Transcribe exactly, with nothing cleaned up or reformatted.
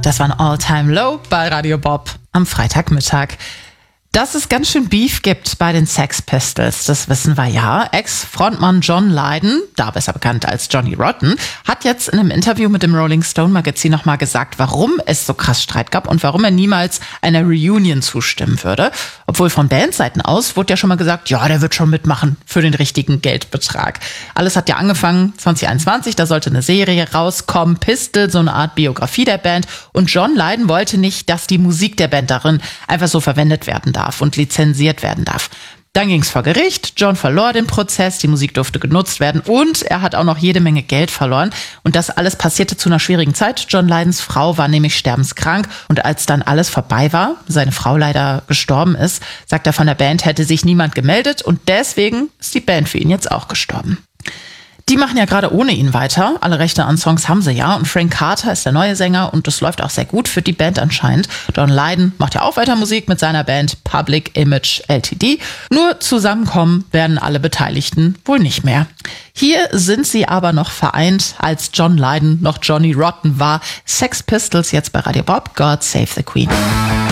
Das war ein All-Time-Low bei Radio Bob am Freitagmittag. Dass es ganz schön Beef gibt bei den Sex Pistols, das wissen wir ja. Ex-Frontmann John Lydon, da besser bekannt als Johnny Rotten, hat jetzt in einem Interview mit dem Rolling Stone Magazin nochmal gesagt, warum es so krass Streit gab und warum er niemals einer Reunion zustimmen würde. Obwohl von Bandseiten aus wurde ja schon mal gesagt, ja, der wird schon mitmachen für den richtigen Geldbetrag. Alles hat ja angefangen zwanzig einundzwanzig, da sollte eine Serie rauskommen, Pistol, so eine Art Biografie der Band. Und John Lydon wollte nicht, dass die Musik der Band darin einfach so verwendet werden darf und lizenziert werden darf. Dann ging es vor Gericht, John verlor den Prozess, die Musik durfte genutzt werden und er hat auch noch jede Menge Geld verloren. Und das alles passierte zu einer schwierigen Zeit. John Lydons Frau war nämlich sterbenskrank und als dann alles vorbei war, seine Frau leider gestorben ist, sagt er, von der Band hätte sich niemand gemeldet und deswegen ist die Band für ihn jetzt auch gestorben. Die machen ja gerade ohne ihn weiter. Alle Rechte an Songs haben sie ja. Und Frank Carter ist der neue Sänger und das läuft auch sehr gut für die Band anscheinend. John Lydon macht ja auch weiter Musik mit seiner Band Public Image L T D. Nur zusammenkommen werden alle Beteiligten wohl nicht mehr. Hier sind sie aber noch vereint, als John Lydon noch Johnny Rotten war. Sex Pistols jetzt bei Radio Bob. God Save the Queen.